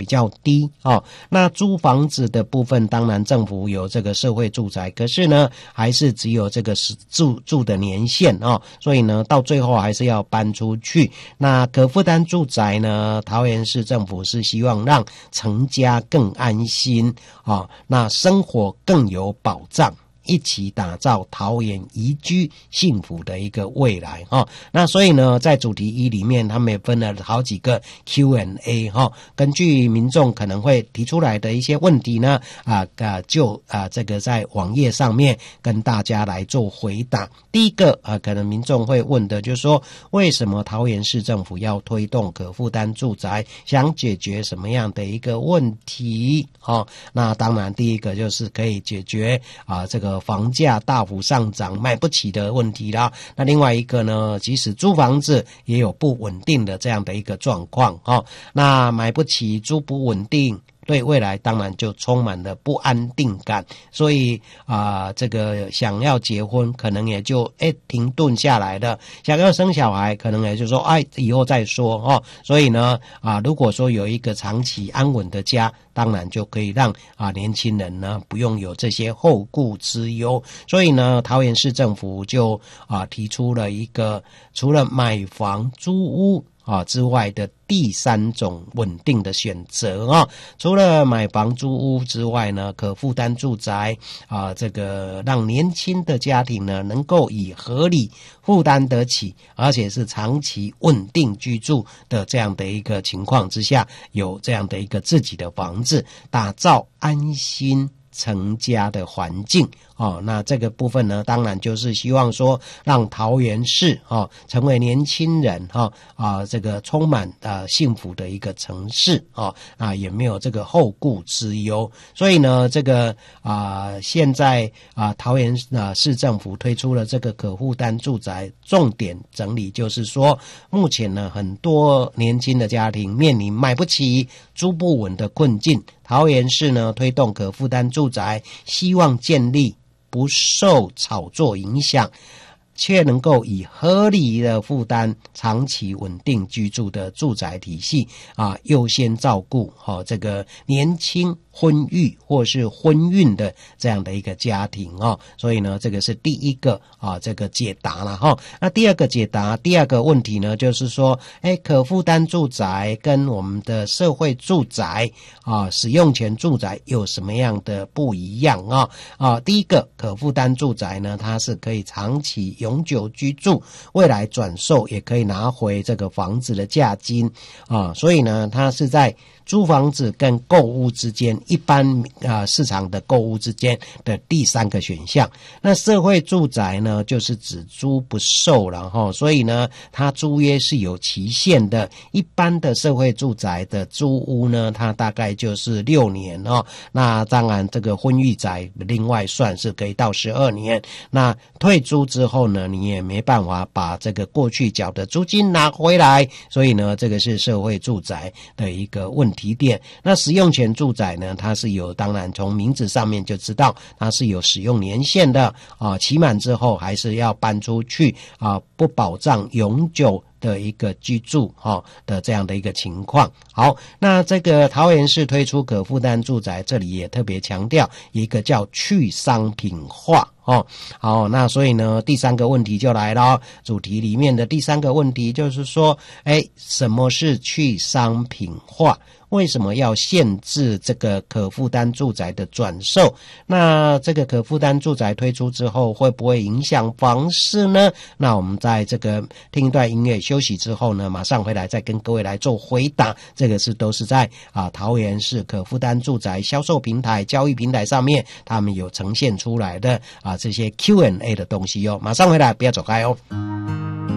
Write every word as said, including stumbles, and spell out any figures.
比较低哦。那租房子的部分，当然政府有这个社会住宅，可是呢还是只有这个住住的年限哦，所以呢到最后还是要搬出去。那可负担住宅呢，桃园市政府是希望让成家更安心哦，那生活更有保障，一起打造桃园宜居幸福的一个未来哈、哦。那所以呢，在主题一里面，他们也分了好几个 Q and A 哈、哦，根据民众可能会提出来的一些问题呢，啊啊就啊这个在网页上面跟大家来做回答。第一个啊，可能民众会问的就是说，为什么桃园市政府要推动可负担住宅，想解决什么样的一个问题？哦，那当然第一个就是可以解决啊这个房价大幅上涨买不起的问题啦。那另外一个呢，即使租房子也有不稳定的这样的一个状况哦。那买不起，租不稳定，对未来当然就充满了不安定感，所以啊、呃，这个想要结婚可能也就哎停顿下来了，想要生小孩可能也就说哎以后再说哦。所以呢啊、呃，如果说有一个长期安稳的家，当然就可以让啊年轻人呢不用有这些后顾之忧。所以呢，桃园市政府就啊提出了一个除了买房租屋啊之外的第三种稳定的选择啊，除了买房租屋之外呢，可负担住宅啊，这个让年轻的家庭呢能够以合理负担得起，而且是长期稳定居住的这样的一个情况之下，有这样的一个自己的房子，打造安心成家的环境哦。那这个部分呢，当然就是希望说让桃园市哦成为年轻人哈 啊, 啊这个充满啊幸福的一个城市哦啊也没有这个后顾之忧。所以呢，这个啊现在啊桃园啊市政府推出了这个可负担住宅，重点整理就是说，目前呢很多年轻的家庭面临买不起、租不稳的困境。桃园市呢推动可负担住宅，希望建立不受炒作影响，却能够以合理的负担长期稳定居住的住宅体系啊，优先照顾哦这个年轻婚育或是婚孕的这样的一个家庭哦。所以呢，这个是第一个啊这个解答了哈。那第二个解答，第二个问题呢，就是说，哎，可负担住宅跟我们的社会住宅啊使用权住宅有什么样的不一样啊？啊，第一个可负担住宅呢，它是可以长期永久居住，未来转售也可以拿回这个房子的价金啊，所以呢，它是在租房子跟购屋之间，一般啊、呃、市场的购屋之间的第三个选项。那社会住宅呢，就是只租不售了哈，所以呢，它租约是有期限的。一般的社会住宅的租屋呢，它大概就是六年哦。那当然，这个婚育宅另外算是可以到十二年。那退租之后呢，你也没办法把这个过去缴的租金拿回来，所以呢，这个是社会住宅的一个问题。提点。那使用权住宅呢，它是有，当然从名字上面就知道它是有使用年限的啊，期满之后还是要搬出去啊，不保障永久的一个居住哈、哦、的这样的一个情况。好，那这个桃园市推出可负担住宅，这里也特别强调一个叫去商品化哦。好，那所以呢，第三个问题就来了，主题里面的第三个问题就是说，哎，什么是去商品化？为什么要限制这个可负担住宅的转售？那这个可负担住宅推出之后，会不会影响房市呢？那我们在这个听一段音乐休息之后呢，马上回来再跟各位来做回答。这个是都是在啊桃园市可负担住宅销售平台、交易平台上面，他们有呈现出来的啊这些 Q and A 的东西哦。马上回来，不要走开哦。